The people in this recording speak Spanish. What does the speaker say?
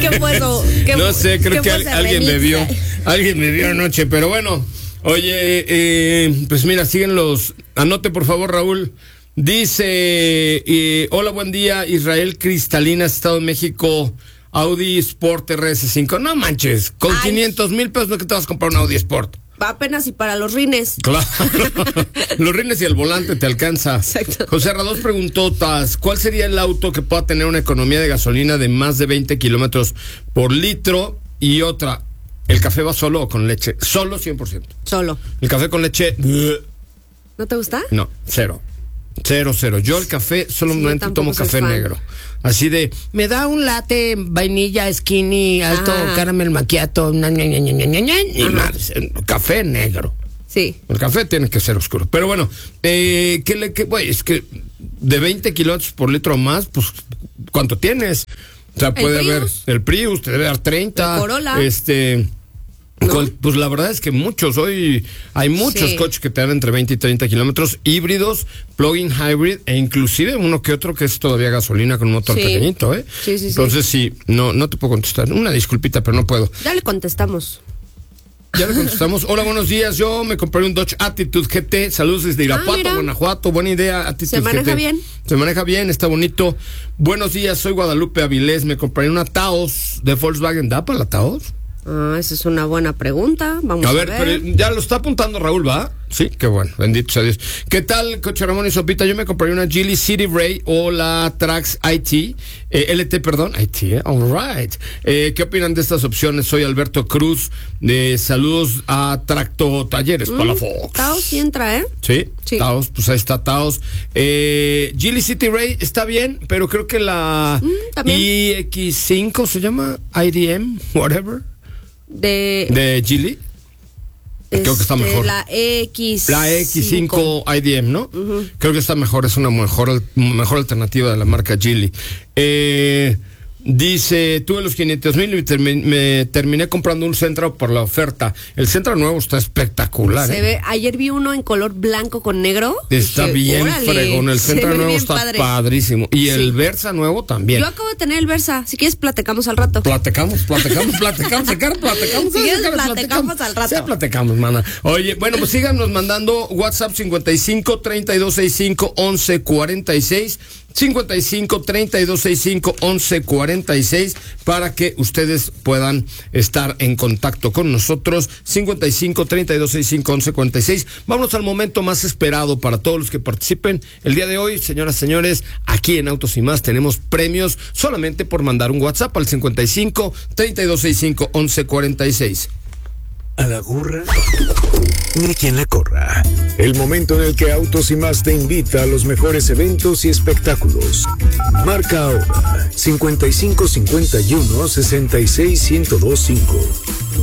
¿Qué fue eso? No sé, creo que alguien me vio anoche, pero bueno. Oye, pues mira, siguen los... Anote por favor, Raúl. Dice, hola, buen día, Israel Cristalina, Estado de México, Audi Sport RS5. No manches, con 500,000 pesos no que te vas a comprar un Audi Sport. Apenas y para los rines. Claro, los rines y el volante te alcanza. Exacto. José Rados preguntó, ¿cuál sería el auto que pueda tener una economía de gasolina de más de 20 kilómetros por litro? Y otra, ¿el café va solo o con leche? Solo 100%. Solo. ¿El café con leche? ¿No te gusta? No, cero. Yo el café solamente tomo café negro. Así de, me da un latte, vainilla, skinny, alto, caramel macchiato, y más, café negro. Sí. El café tiene que ser oscuro. Pero bueno, es que de 20 kilómetros por litro más, pues, ¿cuánto tienes? O sea, puede haber el Prius, te debe dar 30. El Corolla. ¿No? Pues la verdad es que hay muchos coches que te dan entre 20 y 30 kilómetros, híbridos, plug-in hybrid, e inclusive uno que otro que es todavía gasolina con un motor pequeñito, ¿eh? Sí. Entonces no te puedo contestar. Una disculpita, pero no puedo. Ya le contestamos. Hola, buenos días. Yo me compré un Dodge Attitude GT. Saludos desde Irapuato, Guanajuato. Buena idea, Attitude ¿Se maneja GT. bien? Se maneja bien, está bonito. Buenos días, soy Guadalupe Avilés. Me compré una Taos de Volkswagen. ¿Da para la Taos? Esa es una buena pregunta. Vamos a ver. Pero ya lo está apuntando Raúl, ¿va? Sí, qué bueno, bendito sea Dios. ¿Qué tal, Coche Ramón y Sopita? Yo me compré una Geely City Ray o la Trax LT, all right. ¿Qué opinan de estas opciones? Soy Alberto Cruz, saludos a Tracto Talleres, Palafox. Taos sí entra, ¿eh? Sí. Taos, pues ahí está Taos. Geely City Ray está bien, pero creo que la iX5 se llama IDM, whatever. De Geely. Creo que está mejor. La X5 IDM, ¿no? Creo que está mejor, es una mejor alternativa de la marca Geely. Dice, tuve los 500,000 y me terminé comprando un Sentra por la oferta. El Sentra nuevo está espectacular. Ayer vi uno en color blanco con negro. Está bien fregón. El Sentra nuevo está padrísimo. Y el Versa nuevo también. Yo acabo de tener el Versa. Si quieres, platicamos al rato. Platicamos. Si quieres, platicamos al rato. Sí, platicamos, mana. Oye, bueno, pues síganos mandando WhatsApp 55-3265-1146. 55-3265-1146 para que ustedes puedan estar en contacto con nosotros. 55-3265-1146. Vámonos al momento más esperado para todos los que participen. El día de hoy, señoras y señores, aquí en Autos y Más tenemos premios solamente por mandar un WhatsApp al 55-3265-1146. A la gorra, ni quien la corra. El momento en el que Autos y Más te invita a los mejores eventos y espectáculos. Marca ahora 5551-66125.